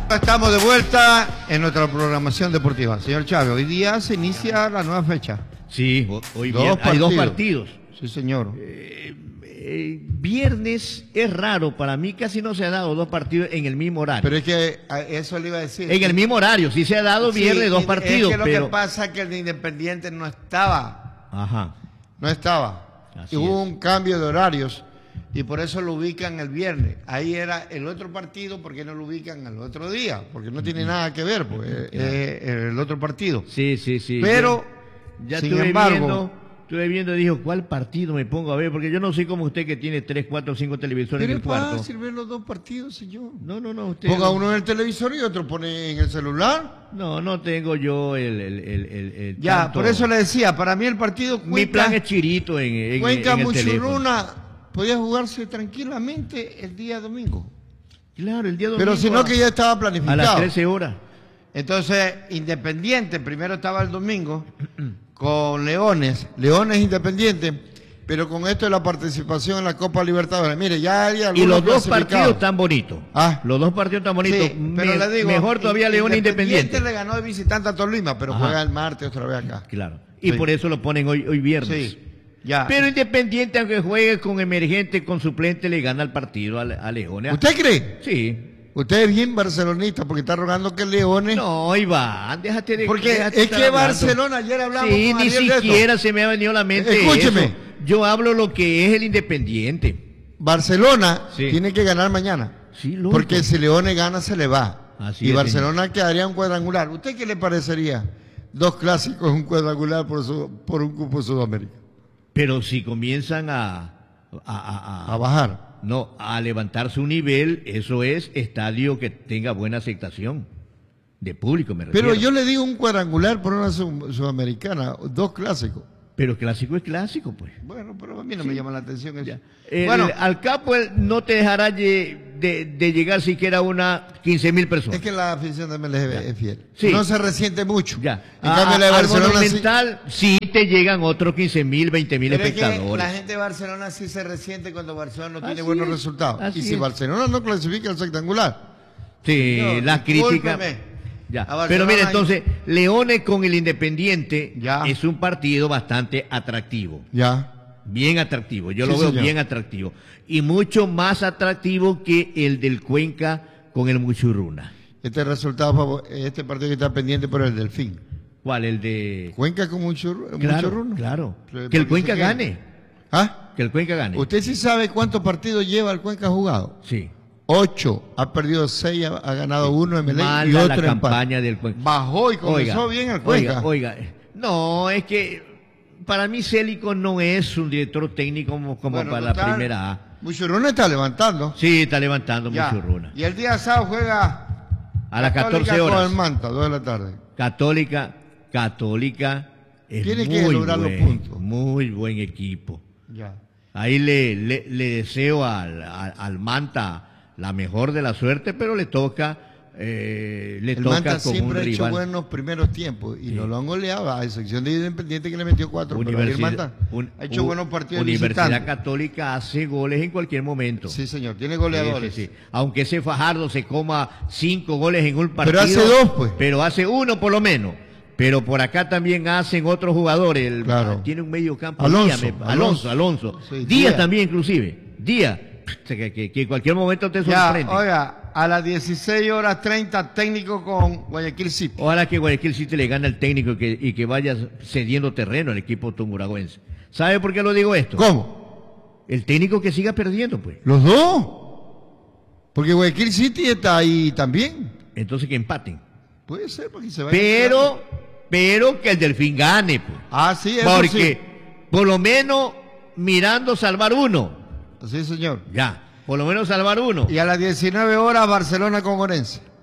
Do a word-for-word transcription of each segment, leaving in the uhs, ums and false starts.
Estamos de vuelta en nuestra programación deportiva. Señor Chávez, hoy día se inicia la nueva fecha. Sí, hoy Dos vier- hay dos partidos. partidos. Sí, señor. Eh, eh, viernes es raro, para mí casi no se ha dado dos partidos en el mismo horario. Pero es que a eso le iba a decir. En el mismo horario, sí se ha dado Sí, viernes dos es partidos, que lo pero... que pasa es que el de Independiente no estaba. Ajá. No estaba. Así Y hubo es. un cambio de horarios y por eso lo ubican el viernes. Ahí era el otro partido, ¿por qué no lo ubican el otro día? Porque no tiene nada que ver, pues es el otro partido. Sí, sí, sí. Pero, ya, ya sin estuve embargo, viendo, estuve viendo y dijo, ¿cuál partido me pongo a ver? Porque yo no soy como usted que tiene tres, cuatro, cinco televisores pero en es el cuarto. fácil ver los dos partidos, señor. No, no, no, usted... Ponga uno en el televisor y otro pone en el celular. No, no tengo yo el... el, el, el- el Ya, tanto- por eso le decía, para mí el partido Mi Cuenca, plan es chirito en, en, Cuenca en el teléfono. Muchurruna podía jugarse tranquilamente el día domingo. Claro, el día domingo. Pero si no a- que ya estaba A las planificado. trece horas. Entonces, Independiente, primero estaba el domingo con Leones, Leones Independiente, pero con esto de la participación en la Copa Libertadores. Mire, ya hay Y algunos los dos clasificados. partidos están bonitos. Ah. Los dos partidos están bonitos. Sí, pero Me- le digo, mejor todavía Leones Independiente. le ganó de visitante a Tolima, pero Ajá. juega el martes otra vez acá. Claro. Y Sí. por eso lo ponen hoy, hoy viernes. Sí, ya. Pero Independiente, aunque juegue con emergente, con suplente, le gana el partido a, a Leones. ¿Usted cree? Sí. Usted es bien barcelonista porque está rogando que Leones... No, Iván, déjate de... Porque déjate es estar que hablando. Barcelona, ayer hablamos Sí, con ni Ariel de esto. siquiera se me ha venido a la mente Escúcheme. eso. Yo hablo lo que es el Independiente. Barcelona Sí. tiene que ganar mañana. Sí, lógico. Porque si Leones gana, se le va. Así y es, Barcelona quedaría un cuadrangular. ¿Usted qué le parecería? Dos clásicos, un cuadrangular por, su, por un cupo Sudamérica. Pero si comienzan a... a, a- a- A bajar. No, a levantar su nivel, eso es estadio que tenga buena aceptación de público, me refiero. Pero yo le digo un cuadrangular por una sud- sudamericana, dos clásicos. Pero clásico es clásico, pues. Bueno, pero a mí no me llama la atención eso. Ya. El- Bueno, al capo él no te dejará lle- de, de llegar siquiera a una quince mil personas. es que la afición de M L G es fiel. Sí. No se resiente mucho. Ya. En A- cambio, la de al Barcelona sí. Monumental sí te llegan otros quince mil, veinte mil Pero es que espectadores. la gente de Barcelona sí se resiente cuando Barcelona no tiene Así buenos es, resultados. así Y si es. Barcelona no clasifica al rectangular. Sí, Señor, las críticas. discúlpeme. Ya. A Barcelona Pero mire, hay- entonces, Leones con el Independiente Ya. es un partido bastante atractivo. Ya. Bien atractivo, yo Sí, lo veo señor. bien atractivo. Y mucho más atractivo que el del Cuenca con el Muchurruna. Este resultado, favor- este partido que está pendiente por el Delfín. ¿Cuál? El de... Cuenca con mucho, mucho Claro, runo. claro. Pero, Que el ¿por qué Cuenca se queda? gane. ¿Ah? Que el Cuenca gane. ¿Usted sí sabe cuántos partidos lleva el Cuenca jugado? Sí. Ocho. Ha perdido seis, ha, ha ganado uno M L E y Mala otro la empate. campaña del Cuenca. Bajó y comenzó Oiga, bien el Cuenca. Oiga, oiga. No, es que para mí Célico no es un director técnico como, como Bueno, para la total, primera A. Muchurruno está levantando. Sí, está levantando Ya. Muchurruna. Y el día sábado juega A las Católica catorce horas. con el Manta, dos de la tarde. Católica, Católica es Tiene muy que lograr los buen, puntos. muy buen equipo. Ya. Ahí le, le, le deseo al, al, al Manta la mejor de la suerte, pero le toca, eh, le El toca Manta con un siempre ha hecho rival. buenos primeros tiempos y Sí. no lo han goleado, a excepción de Independiente que le metió cuatro. Pero ayer Manta un- ha hecho un- buenos partidos Universidad visitantes. Católica hace goles en cualquier momento. Sí, señor, tiene Sí, goleadores. sí, sí. Aunque ese Fajardo se coma cinco goles en un partido. Pero hace dos, pues. Pero hace uno por lo menos. Pero por acá también hacen otros jugadores. El- Claro. Tiene un medio campo. Alonso, Díaz, me- Alonso. Alonso, Alonso. Sí, Díaz, Díaz. también inclusive. Díaz. Que, que- que en cualquier momento te Ya, sorprende. oiga, a las dieciséis horas treinta, técnico con Guayaquil City. Ojalá que Guayaquil City le gane al técnico y que, y que vaya cediendo terreno al equipo tunguragüense. ¿Sabe por qué lo digo esto? ¿Cómo? El técnico que siga perdiendo, pues. ¿Los dos? Porque Guayaquil City está ahí también. Entonces que empaten. Puede ser, porque se va Pero, pero que el Delfín gane, pues. Ah, sí, eso Porque por lo menos mirando salvar uno. sí. Sí, señor. Ya, por lo menos salvar uno. Y a las diecinueve horas Barcelona con Orense. Este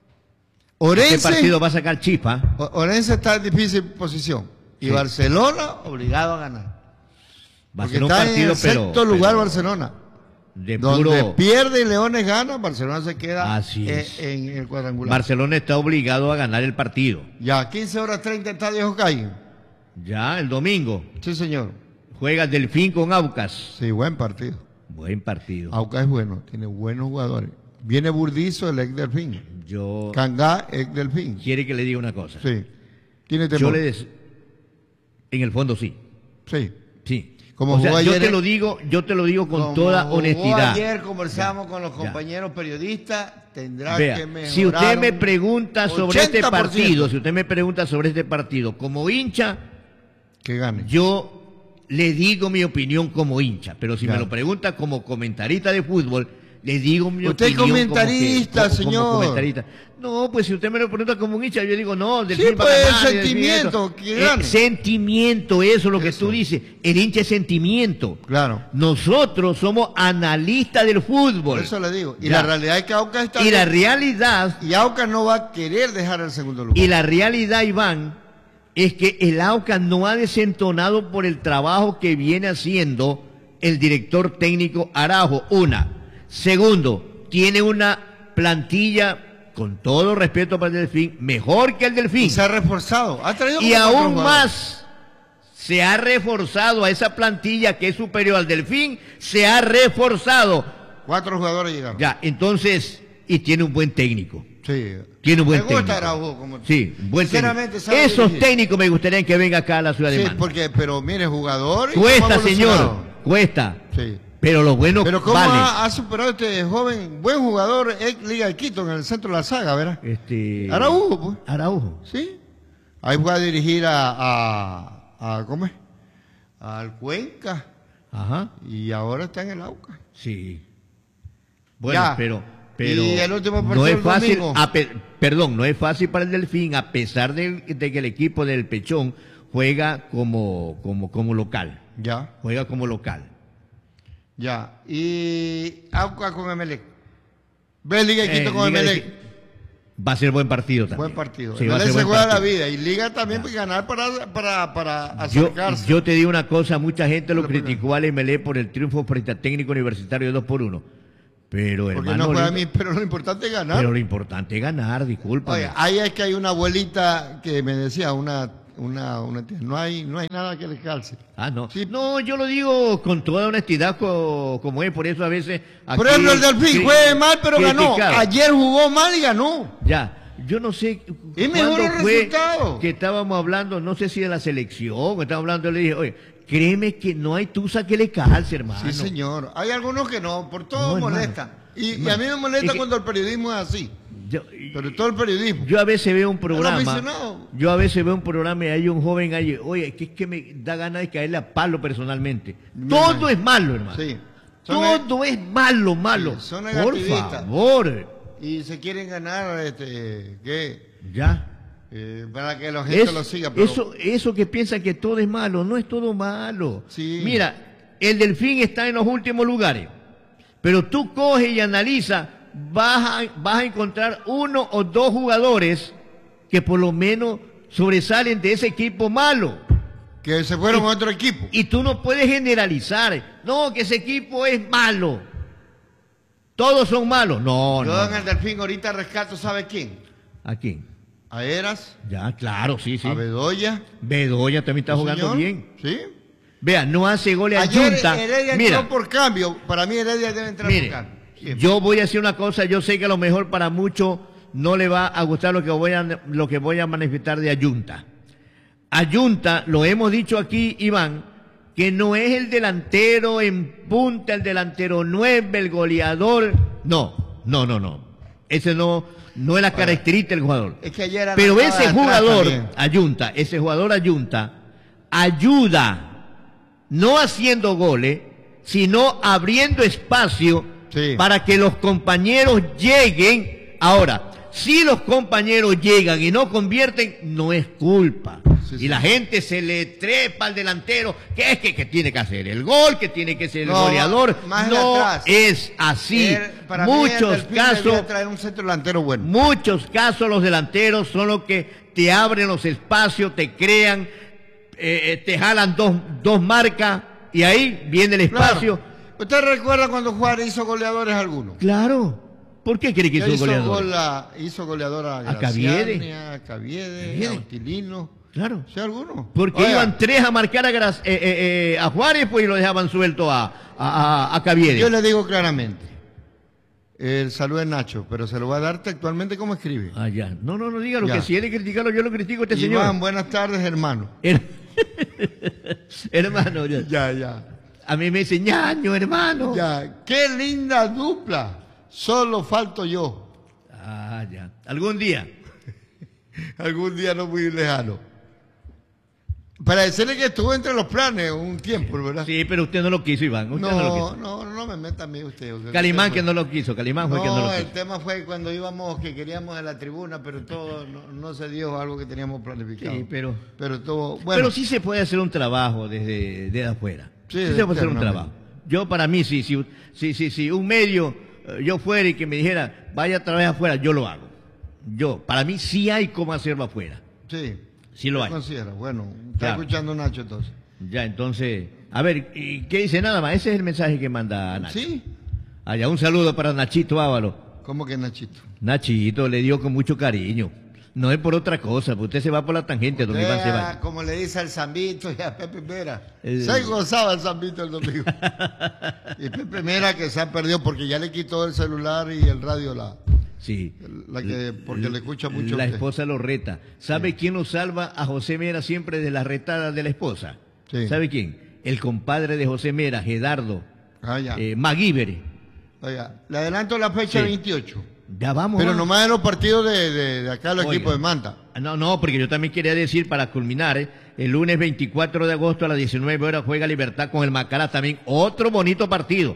Orense, partido va a sacar chispa. O- Orense está en difícil posición. Y Sí. Barcelona obligado a ganar. Va a Porque ser un está partido, en el pero, sexto lugar pero Barcelona. de Donde puro. pierde y Leones gana, Barcelona se queda Así eh, es. en el cuadrangular. Barcelona está obligado a ganar el partido. Ya, quince horas treinta, Estadio Jocay. Ya, el domingo Sí, señor. juega Delfín con Aucas. Sí, buen partido. Buen partido. Aucas es bueno, tiene buenos jugadores. Viene Burdizo, el ex Delfín. yo... Cangá es Delfín. ¿Quiere que le diga una cosa? Sí. Tiene temor. Yo le des... En el fondo sí. Sí. Sí. Como o sea, jugó yo ayer, te lo digo, yo te lo digo con como toda jugó honestidad. Ayer conversamos Ya, con los ya. compañeros periodistas, tendrá Vea, que mejorar. si usted me un pregunta sobre este ochenta por ciento. partido, si usted me pregunta sobre este partido, como hincha, Que gane. yo le digo mi opinión como hincha, pero si Ya. me lo pregunta como comentarista de fútbol, le digo mi Usted es opinión comentarista, como que- como- como señor. comentarista. No, pues si usted me lo pregunta como un hincha, yo digo, no, del Sí, Delfín va a pues, ganar, el el Delfín sentimiento, esto. que Eh, gane. sentimiento, eso es lo que Eso. tú dices. El hincha es sentimiento. Claro. Nosotros somos analistas del fútbol. Por eso le digo. Y Ya. la realidad es que Aucas está Y la bien. realidad, Y Aucas no va a querer dejar el segundo lugar. y la realidad, Iván, es que el AUCA no ha desentonado por el trabajo que viene haciendo el director técnico Araujo. Una. Segundo, tiene una plantilla, con todo respeto para el Delfín, mejor que el Delfín. Y se ha reforzado. Ha traído Y como cuatro aún jugadores. más se ha reforzado a esa plantilla que es superior al Delfín, se ha reforzado. Cuatro jugadores llegaron. Ya, entonces, y tiene un buen técnico. Sí. Tiene un buen Me gusta técnico. Araujo. Como... Sí, un buen Sinceramente, técnico. sabe Esos dirigir. técnicos me gustaría que vengan acá a la ciudad de Sí, Manta. porque, pero mire, jugador. y cómo Cuesta, ha señor, evolucionado. cuesta. Sí. Pero lo bueno Pero cómo vale. ha, ha superado este joven, buen jugador, ex Liga de Quito, en el centro de la saga, ¿verdad? Este... Araujo, pues. Araujo. Sí. Ahí fue a dirigir a, a, a ¿cómo es? Al Cuenca. Ajá. Y ahora está en el Aucas. Sí. Bueno, Ya. pero, pero Y el último no partido es el fácil, domingo. a pe- perdón, no es fácil para el Delfín, a pesar de, de que el equipo del Pechón juega como, como, como local. Ya, Juega como local. ya. Y Aucas con Emelec. Ve Liga de Quito Eh, con Liga de Emelec. Qui- Va a ser buen partido también. Buen partido. Sí, va a Emelec ser se buen juega la partido. vida. Y Liga también puede ganar para, para, para Yo, acercarse. yo te digo una cosa, mucha gente lo Lo criticó al M L E por el triunfo frente a Técnico Universitario dos por uno. Pero Porque hermano, no juega a lo- mí, pero lo importante es ganar. pero lo importante es ganar, disculpa. Oye, ahí es que hay una abuelita que me decía, una, una, una tía, no hay, no hay nada que le calce. Ah, no. Sí. No, yo lo digo con toda honestidad co- como es, por eso a veces... Por aquí ejemplo, el Delfín cri- juegue mal, pero ganó. criticado. Ayer jugó mal y ganó. Ya, yo no sé Es mejor cuándo el fue resultado. que estábamos hablando, no sé si de la selección, o estábamos hablando, le dije, oye, créeme que no hay tusa que le calce, hermano. Sí, señor. Hay algunos que no, por todo No, hermano. molesta. Y, y Hermano, a mí me molesta es que- cuando el periodismo es así. Yo, Pero todo el periodismo. yo a veces veo un programa, aficionado. yo a veces veo un programa y hay un joven ahí, oye, que es que me da ganas de caerle a palo personalmente. Me Todo imagino. es malo, hermano. Sí. Son ne- Todo es malo, malo. Sí, son Por negativistas. favor. Y se quieren ganar, este, ¿qué? Ya. Eh, para que la gente Es- lo siga. Pero eso, eso que piensa que todo es malo, no es todo malo. Sí. Mira, el Delfín está en los últimos lugares, pero tú coges y analizas, vas a, vas a encontrar uno o dos jugadores que por lo menos sobresalen de ese equipo malo. que se fueron a otro equipo. Y tú no puedes generalizar, no, que ese equipo es malo. Todos son malos. No, Yo no. en el Delfín ahorita rescato, ¿sabe quién? ¿A quién? A Eras, Ya, claro, sí, sí. a Bedoya. Bedoya también está ¿Sí, jugando señor? bien. Sí. Vea, no hace goles a Ayer Junta. Heredia Mira, entró por cambio. Para mí Heredia debe entrar mire, por cambio. Siempre. yo voy a decir una cosa, yo sé que a lo mejor para muchos no le va a gustar lo que voy a, lo que voy a manifestar de Ayunta. Ayunta, lo hemos dicho aquí, Iván, que no es el delantero en punta, el delantero nueve, el goleador. No, no, no, no. Ese no, no es la característica del jugador. Es que ayer Pero arrancaba ese de atrás jugador, también. Ayunta, ese jugador Ayunta, ayuda, no haciendo goles, sino abriendo espacio Sí. para que los compañeros lleguen. Ahora, si los compañeros llegan y no convierten, no es culpa. Sí, y sí. la gente se le trepa al delantero, que es que, que tiene que hacer el gol, que tiene que ser el No, goleador. más de No atrás. es así. Él, para mí, el Muchos Delfín debía casos, traer un centro delantero bueno. muchos casos los delanteros son los que te abren los espacios, te crean, eh, eh, te jalan dos, dos marcas y ahí viene el espacio. Claro. ¿Usted recuerda cuando Juárez hizo goleadores algunos? Claro. ¿Por qué cree que Ya hizo hizo, goleador? gol a- hizo goleador a, A Caviede. Graciani, a Caviede, Caviede. a Utilino. Claro. ¿Sí algunos? Porque Oiga, iban tres a marcar a, Gra- eh, eh, eh, a Juárez, pues y lo dejaban suelto a, a, a, a Caviede. Yo le digo claramente, el saludo de Nacho, pero se lo voy a dar textualmente como escribe. Ah, ya. No, no, no, dígalo, Ya. que si él es criticarlo, yo lo critico a este Iván, señor. buenas tardes, hermano. Her- hermano, ya. Ya, ya. A mí me dice, ñaño, hermano. Ya, qué linda dupla. Solo falto yo. Ah, ya. Algún día. Algún día no muy lejano. Para decirle que estuvo entre los planes un tiempo, ¿verdad? Sí, pero usted no lo quiso, Iván. Usted no, lo No, quiso. no, no me meta a mí usted. usted Calimán fue- que no lo quiso, Calimán fue No, que no lo el quiso. tema fue cuando íbamos, que queríamos en la tribuna, pero todo no, no se dio algo que teníamos planificado. Sí, pero, Pero todo, bueno, pero sí se puede hacer un trabajo desde, desde afuera. Sí, Sí, se puede hacer un externamente. trabajo. Yo para mí, sí, sí, sí, sí, sí, un medio, eh, yo fuera y que me dijera, vaya a trabajar afuera, yo lo hago. Yo, para mí sí hay cómo hacerlo afuera. sí. Sí lo ¿Qué hay. considera? Bueno, está Claro. escuchando Nacho entonces. Ya, entonces, a ver, ¿y ¿qué dice nada más? Ese es el mensaje que manda Nacho. ¿Sí? Allá, un saludo para Nachito Ávalo. ¿Cómo que Nachito? Nachito le dio con mucho cariño. No es por otra cosa, porque usted se va por la tangente, don Iván Usted, Ceballos. como le dice al Zambito y a Pepe Mera. El- Se gozaba el Zambito el domingo. Y Pepe Mera que se ha perdido porque ya le quitó el celular y el radio la, Sí. la que, porque le escucha mucho. La a usted. esposa lo reta. ¿Sabe quién lo salva a José Mera siempre de las retadas de la esposa? Sí. ¿Sabe quién? El compadre de José Mera, Gedardo Ah, ya. eh, Maguíbere. Oiga, le adelanto la fecha Sí. veintiocho. Ya vamos. Pero ah. nomás en los partidos de, de, de acá, los Oiga. equipos de Manta. No, no, porque yo también quería decir, para culminar, eh, el lunes veinticuatro de agosto a las diecinueve horas juega Libertad con el Macará, también otro bonito partido.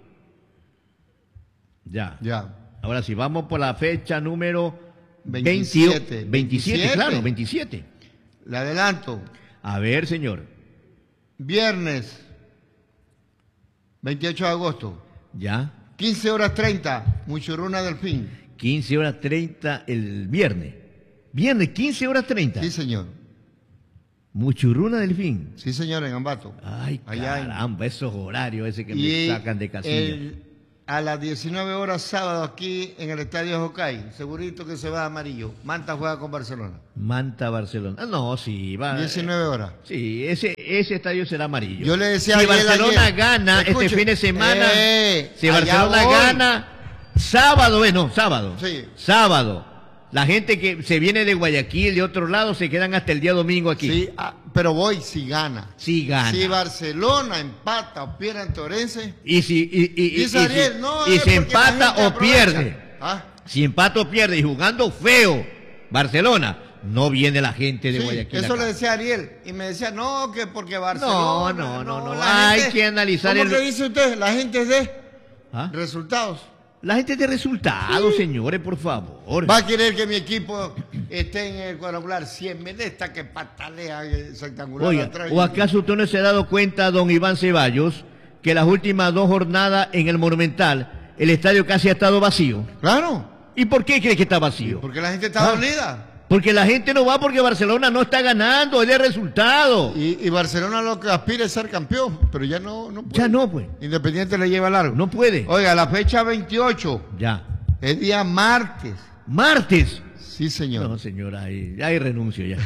Ya. Ya. Ahora sí, vamos por la fecha número veintisiete. veintiocho. veintisiete, veintisiete. claro, veintisiete. Le adelanto. A ver, señor. Viernes, veintiocho de agosto, Ya. quince horas treinta, Muchurruna Delfín. quince horas treinta el viernes. Viernes, quince horas treinta. Sí, señor. Muchurruna del fin. Sí, señor, en Ambato. Ay, Allá en- caramba, esos horarios ese que Y me sacan de casilla. el- a las diecinueve horas sábado aquí en el Estadio Jocay, segurito que se va a amarillo. Manta juega con Barcelona. Manta, Barcelona. Ah, no, sí, va. diecinueve horas. Sí, ese, ese estadio será amarillo. Yo le decía si ayer, Barcelona ayer, gana escuche, este fin de semana, eh, si allá Barcelona voy. gana, sábado, bueno, sábado. Sí. Sábado. La gente que se viene de Guayaquil, de otro lado, se quedan hasta el día domingo aquí. Sí, ah, pero voy si gana. Si gana. Si Barcelona empata o pierde en Torense, Y si, y, y, y- dice y si- Ariel, no, y es si porque la empata gente o aprovecha. pierde, Ah, si empata o pierde y jugando feo Barcelona, no viene la gente de sí, Guayaquil. eso acá. le decía Ariel. Y me decía, no, que porque No, Barcelona. no, no, no, la hay gente- que analizar ¿Cómo el- que dice usted? La gente es de ¿Ah? resultados. La gente de resultados, señores, por favor. Va a querer que mi equipo esté en el cuadrangular cien mil, esta que patalea el rectangular Oiga, atrás. ¿o acaso usted no se ha dado cuenta, don Iván Ceballos, que las últimas dos jornadas en el Monumental, el estadio casi ha estado vacío? Claro, ¿Y por qué cree que está vacío? porque la gente está Ah. dolida. Porque la gente no va porque Barcelona no está ganando, es de resultado. Y, y Barcelona lo que aspira es ser campeón, pero ya no, no puede. Ya no, pues. Independiente le lleva largo. No puede. Oiga, la fecha veintiocho Ya. es día martes. Martes. Sí, señor. No, señora, ahí, ahí renuncio ya.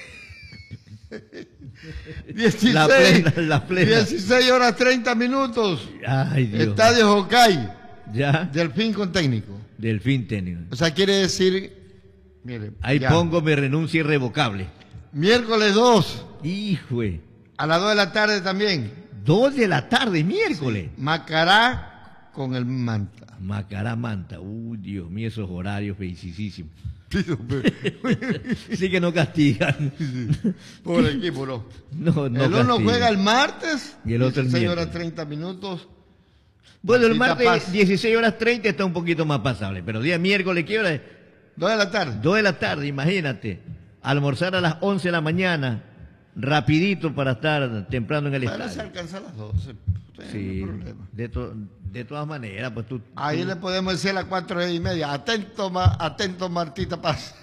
dieciséis, La plena, la plena. dieciséis horas treinta minutos. Ay, Dios. Estadio Jocay. Ya. Delfín con técnico. Delfín técnico. O sea, quiere decir, mire, Ahí ya. pongo mi renuncia irrevocable. Miércoles dos, Hijo, a las dos de la tarde también. dos de la tarde, miércoles. Macará con el Manta. Macará Manta. Uy, Dios mío, esos horarios feicísimos. Pido, pero- Sí que no castigan. Pobre equipo, no. No, no el uno castigan. juega el martes, Y el otro el dieciséis horas miércoles. treinta minutos. Bueno, el Martita martes Paz. dieciséis horas treinta está un poquito más pasable, pero día miércoles, ¿qué hora es? dos de la tarde. dos de la tarde, imagínate. Almorzar a las once de la mañana, rapidito para estar temprano en el Para se estadio. alcanza a las doce. Sí, No hay problema. de, to- de todas maneras, pues tú... Ahí tú- le podemos decir a las cuatro y media. Atento, ma- atento Martita Paz.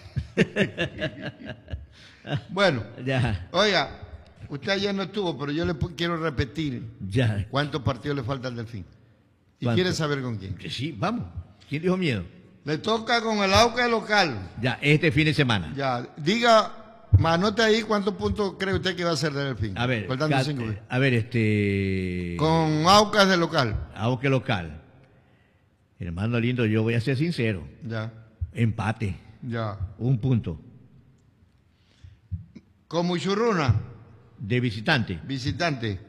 Bueno, Ya, oiga, usted ayer no estuvo, pero yo le pu- quiero repetir ya. cuántos partidos le falta al Delfín. Y ¿Cuánto? quiere saber con quién. Que Sí, vamos. ¿Quién dijo miedo? Le toca con el Auca local. Ya, este fin de semana. Ya, diga, anote ahí cuántos puntos cree usted que va a ser del Delfín. A ver, Faltando Cat- cinco. a ver, este... Con Aucas de local. Auque local. Hermano lindo, yo voy a ser sincero. Ya. Empate. Ya. Un punto. Con Muchurruna. De visitante. Visitante.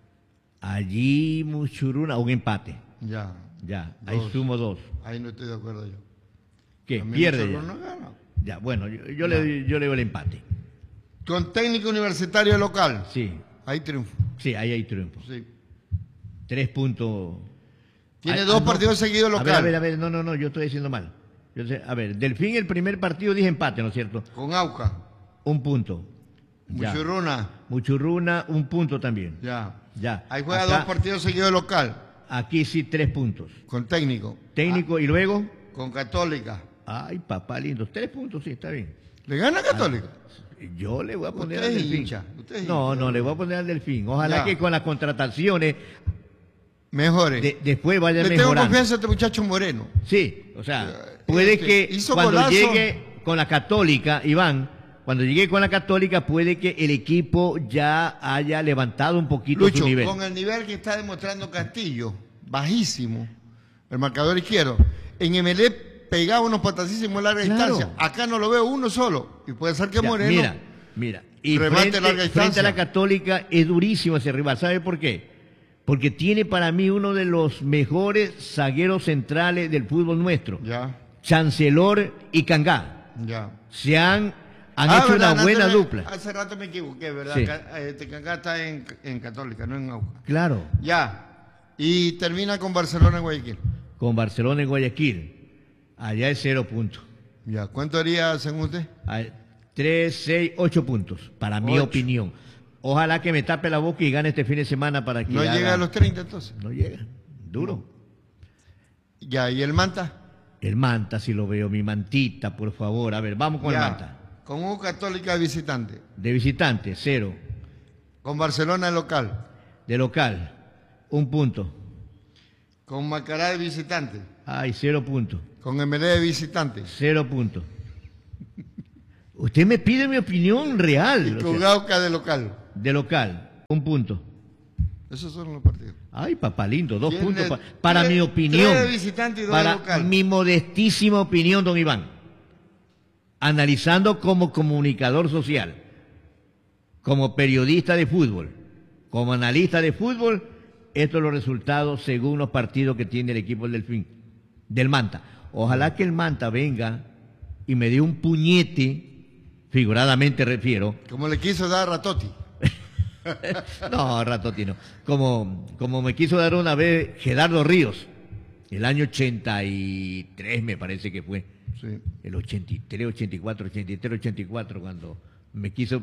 Allí Muchurruna, un empate. Ya. Ya, Dos. ahí sumo dos. Ahí no estoy de acuerdo yo. ¿Qué? A mí Pierde ya. Muchurruna gana. Ya, bueno, yo, yo le, doy- yo le doy el empate. Con técnico universitario local. Sí, Hay triunfo. sí, ahí hay triunfo. Sí. Tres puntos. Tiene Ah, dos ah, no. partidos seguidos A local. ver, a ver, a ver, no, no, no, yo estoy diciendo mal. Yo sé- a ver, Delfín el primer partido dije empate, ¿no es cierto? Con Auca. Un punto. Ya. Muchurruna. Muchurruna, un punto también. Ya. Ya. Ahí juega Acá- dos partidos seguidos local. Aquí sí, tres puntos. Con técnico. Técnico y luego. Ah, con Católica. Ay, papá lindo. Tres puntos, sí, está bien. ¿Le gana Católica? Yo le voy a poner Usted al es Delfín. hincha, usted es no, hincha. no, le voy a poner al Delfín. Ojalá Ya. que con las contrataciones Mejores. de- después vaya Le tengo mejorando. confianza a este muchacho Moreno. Sí, o sea, puede este, que hizo cuando golazo. llegue con la Católica, Iván, cuando llegue con la Católica, puede que el equipo ya haya levantado un poquito Lucho, su nivel. con el nivel que está demostrando Castillo, bajísimo, el marcador izquierdo, en M L E pegaba unos patacísimos a larga Claro. distancia. Acá no lo veo uno solo. Y puede ser que Ya, Moreno. Mira, mira. Y remate frente, larga frente distancia. a la Católica es durísimo ese rival. ¿Sabe por qué? Porque tiene para mí uno de los mejores zagueros centrales del fútbol nuestro. Ya, Chancelor y Cangá. ya. Se han, han Ah, hecho verdad, una buena antes me- dupla. Hace rato me equivoqué, ¿verdad? Sí. Ca- Este Cangá está en, en Católica, no en Auca. Claro. Ya. Y termina con Barcelona en Guayaquil. Con Barcelona en Guayaquil. Allá es cero puntos. Ya. ¿Cuánto haría según usted? Ah, Tres, seis, ocho puntos, para mi Ocho. opinión. Ojalá que me tape la boca y gane este fin de semana para que No haga- llega a los treinta entonces. No llega. Duro. Ya. ¿Y el Manta? El Manta, si lo veo, mi mantita, por favor. A ver, vamos con Ya. el Manta. Con U Católica de visitante. De visitante, cero. Con Barcelona de local. De local, un punto. Con Macará de visitante. Ay, cero puntos. Con M L E de visitante. Cero puntos. Usted me pide mi opinión real. Y o con sea, Auca de local. de local, un punto. Esos son los partidos. Ay, papá lindo, dos Tiene puntos pa- para tres- mi opinión. tres de visitante y dos de para local. mi modestísima opinión, don Iván. Analizando como comunicador social, como periodista de fútbol, como analista de fútbol, estos son los resultados según los partidos que tiene el equipo del Delfín, del Manta. Ojalá que el Manta venga y me dé un puñete, figuradamente refiero, Como le quiso dar a Ratotti. no, Ratotino. Como, como me quiso dar una vez Gerardo Ríos, el año ochenta y tres me parece que fue. Sí. El ochenta y tres, ochenta y cuatro, ochenta y tres, ochenta y cuatro, cuando me quiso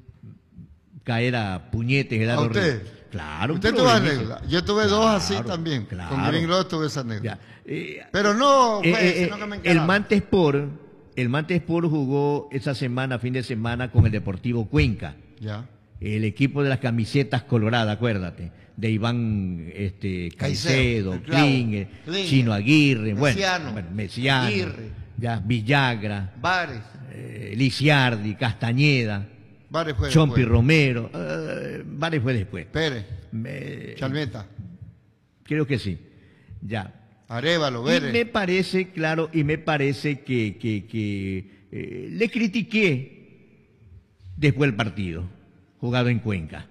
caer a puñete Gerardo ¿A usted? Ríos. Claro. Usted un tuvo problemita. anécdotas. Yo tuve dos así Claro, también. claro. Con Green Ross tuve esa anécdota. Ya. Eh, Pero no, eh, fue, eh, sino que me el encararon. Mantespor, el Mantespor jugó esa semana, fin de semana, con el Deportivo Cuenca. Ya. El equipo de las camisetas coloradas, acuérdate, de Iván este, Caicedo, Caicedo, el Clavo, Klinger, Klinger, Chino Aguirre, bueno, Mesiano, bueno, Mesiano, Aguirre. ya, Villagra, Bares. eh, Lisiardi, Castañeda, Bares fue Chompi después. Romero, eh, Vale fue después. Pérez. Me- Chalmeta. creo que sí, ya. Arevalo, Y Vélez. me parece, claro, y me parece que, que, que eh, le critiqué después del partido, jugado en Cuenca.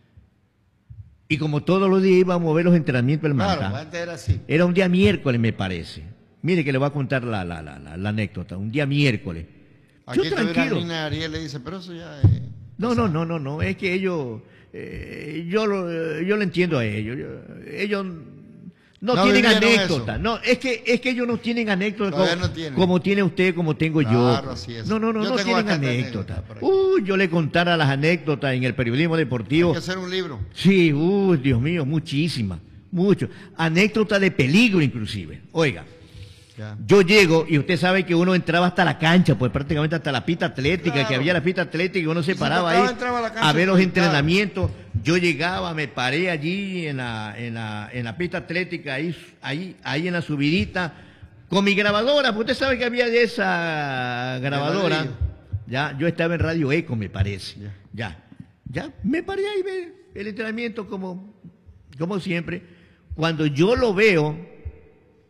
Y como todos los días íbamos a ver los entrenamientos del Manta, Claro, antes era así. era un día miércoles, me parece. Mire que le voy a contar la, la, la, la, la anécdota, un día miércoles. Aquí Yo tuviera tranquilo. Nina Ariel le dice, pero eso ya es... No, no, no, no, no, es que ellos, eh, yo, lo, yo lo entiendo a ellos, yo- ellos no, No tienen vivieron anécdota, eso. no, es que, es que ellos no tienen anécdota Todavía como, no tienen. como tiene usted, como tengo Claro, yo. así es. No, no, no, Yo no tengo tienen bastante anécdota. anécdota por ahí. Uy, yo le contara las anécdotas en el periodismo Hay deportivo. que hacer un libro. Sí, uy, Dios mío, muchísimas, mucho. Anécdota de peligro inclusive. Oiga. Ya. Yo llego y usted sabe que uno entraba hasta la cancha, pues prácticamente hasta la pista atlética, Claro. que había la pista atlética y uno se Y si paraba tocaba, ahí entraba a la cancha a ver los y entrenamientos. Yo llegaba, me paré allí en la, en la, en la pista atlética, ahí, ahí, ahí en la subidita, con mi grabadora, pues usted sabe que había de esa grabadora. ladrillo. Ya, yo estaba en Radio Eco, me parece. Ya. Ya, ya, me paré ahí ver el entrenamiento como, como siempre. Cuando yo lo veo,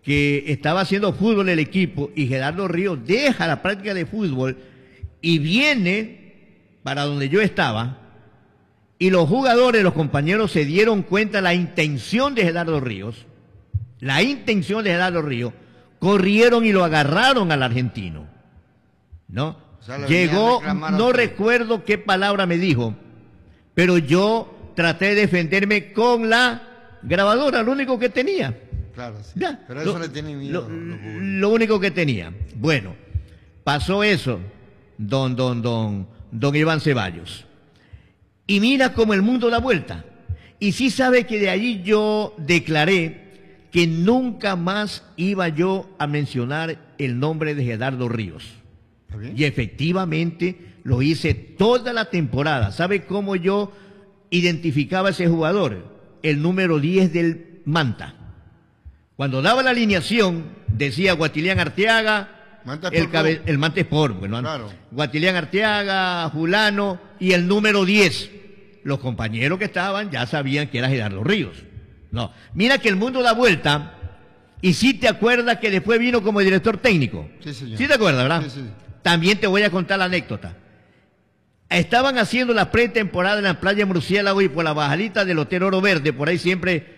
que estaba haciendo fútbol el equipo y Gerardo Ríos deja la práctica de fútbol y viene para donde yo estaba y los jugadores, los compañeros se dieron cuenta de la intención de Gerardo Ríos, la intención de Gerardo Ríos, corrieron y lo agarraron al argentino, ¿no? O sea, llegó, no recuerdo qué palabra me dijo, pero yo traté de defenderme con la grabadora, lo único que tenía. Claro, sí. Ya, pero eso lo, le tiene miedo. Lo, lo único que tenía. Bueno, pasó eso, don, don, don, don Iván Ceballos. Y mira cómo el mundo da vuelta. Y sí sabe que de allí yo declaré que nunca más iba yo a mencionar el nombre de Gerardo Ríos. Y efectivamente lo hice toda la temporada. ¿Sabe cómo yo identificaba a ese jugador? El número diez del Manta. Cuando daba la alineación, decía Guatilián Arteaga, Manta el, cabe, el Manta Sport, bueno, claro. Guatilián Arteaga, Fulano y el número diez. Los compañeros que estaban ya sabían que era Gerardo Ríos. No, mira que el mundo da vuelta y sí te acuerdas que después vino como director técnico. Sí, señor. Sí te acuerdas, ¿verdad? Sí, sí. También te voy a contar la anécdota. Estaban haciendo la pretemporada en la playa Murciélago y por la bajalita del Hotel Oro Verde, por ahí siempre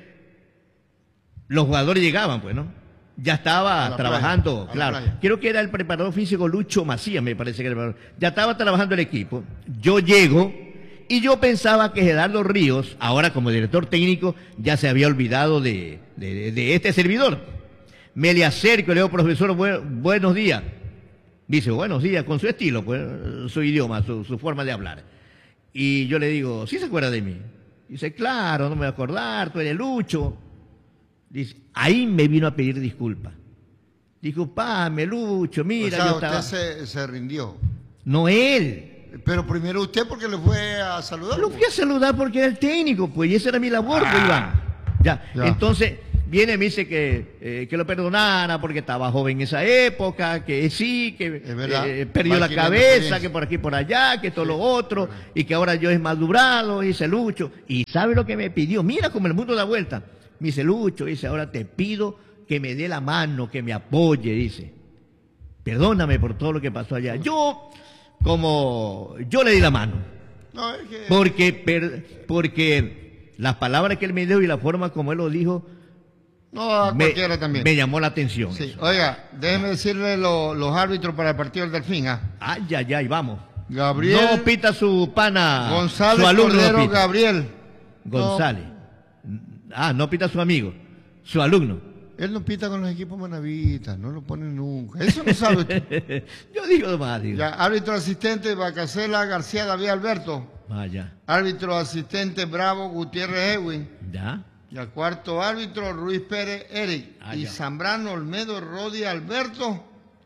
los jugadores llegaban, pues, ¿no? Ya estaba trabajando, playa, claro. Creo que era el preparador físico Lucho Macías, me parece que era el preparador. Ya estaba trabajando el equipo. Yo llego y yo pensaba que Gerardo Ríos, ahora como director técnico, ya se había olvidado de, de, de este servidor. Me le acerco y le digo, profesor, bu buenos días. Dice, buenos días, con su estilo, pues, su idioma, su, su forma de hablar. Y yo le digo, ¿sí se acuerda de mí? Dice, claro, no me voy a acordar, tú eres Lucho. Dice, ahí me vino a pedir disculpas. Disculpame, Lucho, mira, o sea, yo estaba... usted se, se rindió. No él. Pero primero usted porque le fue a saludar. Lo fui a saludar porque era el técnico, pues, y esa era mi labor, ah, pues, Iván. Ya, ya. Entonces, viene y me dice que, eh, que lo perdonara porque estaba joven en esa época, que sí, que eh, perdió la cabeza, que por aquí por allá, que todo sí, lo otro, verdad. Y que ahora yo es madurado, dice Lucho. Y ¿sabe lo que me pidió? Mira cómo el mundo da vuelta. Me dice, Lucho, dice, ahora te pido que me dé la mano, que me apoye, dice. Perdóname por todo lo que pasó allá. Yo, como, yo le di la mano. No, es que... Porque, per, porque las palabras que él me dio y la forma como él lo dijo, no, a cualquiera me, también. Me llamó la atención. Sí. Oiga, déjeme decirle lo, los árbitros para el partido del Delfín. ¿Ah? Ay, ay, ay, vamos. Gabriel. No pita su pana. González su alumno Cordero no Gabriel. González. No. Ah, no pita su amigo, su alumno. Él no pita con los equipos manavitas, no lo pone nunca. Eso no sabe usted. Yo digo nomás, digo. Ya, árbitro asistente, Bacasela García David Alberto. Ah, ya. Árbitro asistente, Bravo Gutiérrez Edwin. Ya. Y al cuarto árbitro, Ruiz Pérez Eric. Ah, y ya. Zambrano Olmedo Rodi Alberto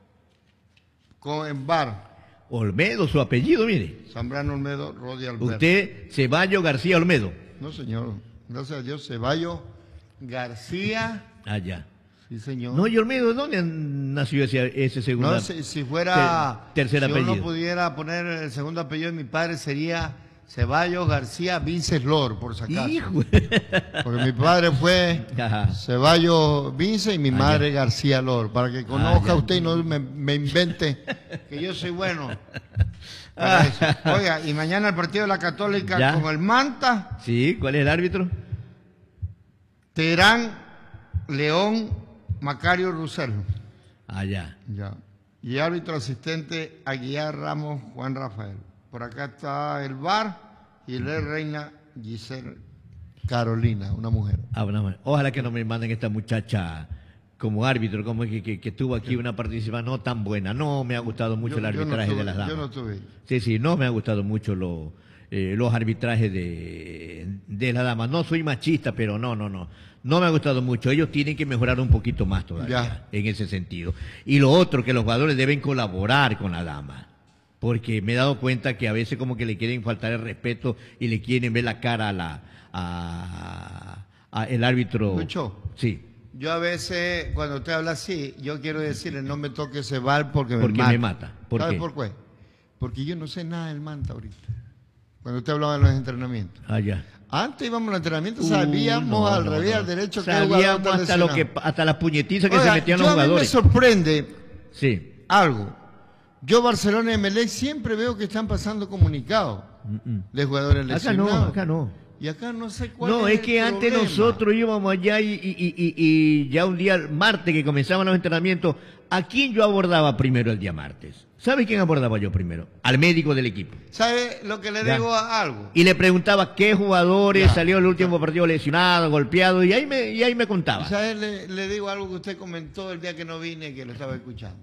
con en bar. Olmedo, su apellido, mire. Zambrano Olmedo Rodi Alberto. Usted, Ceballos García Olmedo. No, señor. Gracias a Dios, Ceballos García. Ah, ya. Sí, señor. No, y Olmedo, ¿dónde nació ese, ese segundo apellido? No, si, si fuera... Ter, tercer si apellido. Si uno pudiera poner el segundo apellido de mi padre sería Ceballos García Vinces Lor, por si acaso. Hijo. Porque mi padre fue Ajá. Ceballos Vince y mi madre ah, García Lor. Para que conozca ah, usted y no me, me invente que yo soy bueno. Para eso. Oiga, y mañana el partido de la Católica ¿ya? Con el Manta. Sí, ¿cuál es el árbitro? Terán León Macario Rusel. Ah, ya. Ya. Y árbitro asistente Aguiar Ramos Juan Rafael. Por acá está el V A R y la reina Giselle Carolina, una mujer. Ah, una mujer. Ojalá que no me manden esta muchacha como árbitro, como que, que, que tuvo aquí una participación no tan buena. No me ha gustado mucho yo, el arbitraje no tuve, de las damas. Yo no tuve. Sí, sí, no me ha gustado mucho lo, eh, los arbitrajes de, de las damas. No soy machista, pero no, no, no. No me ha gustado mucho. Ellos tienen que mejorar un poquito más todavía ya. En ese sentido. Y lo otro, que los jugadores deben colaborar con la dama. Porque me he dado cuenta que a veces como que le quieren faltar el respeto y le quieren ver la cara a la a, a el árbitro. Lucho, sí. Yo a veces, cuando usted habla así, yo quiero decirle, no me toque ese V A R porque me porque mata. me mata. ¿Por ¿Sabe qué? por qué? Porque yo no sé nada del Manta ahorita. Cuando usted hablaba de los entrenamientos. Ah, ya. Antes íbamos al entrenamiento, sabíamos Uh, no, al no, revés, no. al derecho, que Sabíamos hasta lo que hasta las puñetizas que Oiga, se metían yo los a mí me jugadores. sorprende Sí. algo. Yo, Barcelona y Emelec, siempre veo que están pasando comunicados Mm, mm. de jugadores Acá lesionados. no, acá no. Y acá no sé cuál No, es es el que antes problema. nosotros íbamos allá y, y- y- y- y ya un día martes que comenzaban los entrenamientos, ¿a quién yo abordaba primero el día martes? ¿Sabe quién abordaba yo primero? Al médico del equipo. ¿Sabe lo que le Ya. digo a algo? Y le preguntaba qué jugadores Ya, salió el último partido lesionado, golpeado, y ahí me, y ahí me contaba. ¿Sabe? Le, le digo algo que usted comentó el día que no vine, que lo estaba escuchando.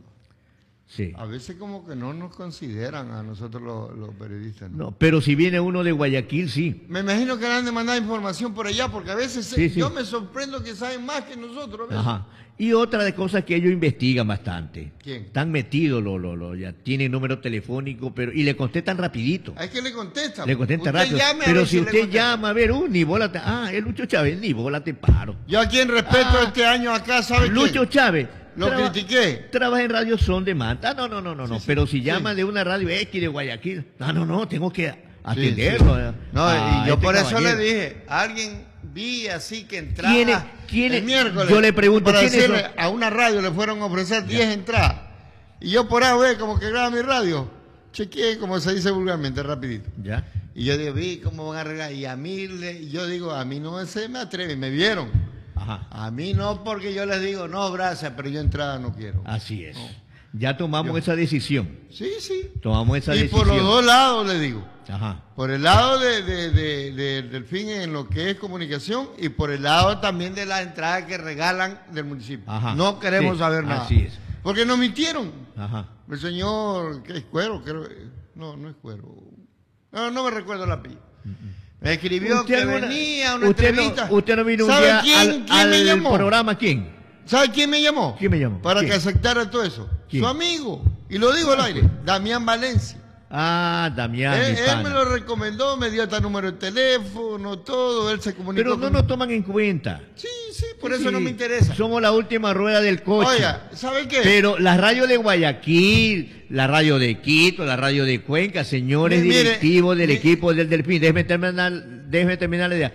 Sí. A veces como que no nos consideran a nosotros los, los periodistas. ¿no? No, pero si viene uno de Guayaquil, sí. Me imagino que le han de mandar información por allá, porque a veces Sí, sí. yo me sorprendo que saben más que nosotros. A veces. Ajá. Y otra de cosas que ellos investigan bastante. ¿Quién? Están metidos, lo, lo, lo, ya tienen número telefónico, pero y le contestan rapidito. Es que le contesta. Le contesta Usted rápido. llame a Pero ver si le usted contesta. llama, a ver, uh, ni bola te... Ah, es Lucho Chávez, ni bola te paro. Yo a quien respeto Ah. este año acá, ¿sabe Lucho quién? Chávez. Lo traba- critiqué. Trabaja en Radio Son de Manta. Ah, no, no, no, no, no. Sí, sí, Pero si sí. llama de una radio X de Guayaquil. No, no, no, tengo que Sí, atenderlo. sí. eh, No, a y yo este por eso caballero. le dije, alguien vi así que entraba ¿Quién es- quién el es? miércoles. Yo le pregunto, para ¿quiénes decirle, son? a una radio le fueron a ofrecer diez entradas. Y yo por ahí, ve, como que graba mi radio, chequeé, como se dice vulgarmente, rapidito. Ya. Y yo digo, vi cómo van a arreglar. Y a mí, le- y yo digo, a mí no se me atreve, me vieron. Ajá. A mí no, porque yo les digo, no, gracias, pero yo entrada no quiero. Así es. No. Ya tomamos Yo- esa decisión. Sí, sí. Tomamos esa Y decisión. por los dos lados le digo. Ajá. Por el lado de, de- de- de- del fin en lo que es comunicación y por el lado también de las entradas que regalan del municipio. Ajá. No queremos Sí, saber nada. así es. Porque nos mintieron. Ajá. El señor, ¿qué es Cuero? Creo, no, no es Cuero. No, no me recuerdo el apellido. Me escribió Usted que alguna- venía a una usted entrevista. No, usted no vino un ¿Sabe día quién, al, quién me al llamó? programa. ¿Quién? ¿Sabe quién me llamó? ¿Quién me llamó? Para ¿Quién? que aceptara todo eso. ¿Quién? Su amigo. Y lo digo al aire. Damián Valencia. Ah, Damián. él, mi él pana. me lo recomendó, me dio hasta número de teléfono, todo. Él se comunicó Pero no con- nos toman en cuenta. Sí, sí, por Sí, eso no sí. me interesa. Somos la última rueda del coche. Oiga, ¿sabe qué? Pero la radio de Guayaquil, la radio de Quito, la radio de Cuenca, señores Mire, directivos del mire, equipo del Delfín, déjeme terminar, déjeme terminar la idea.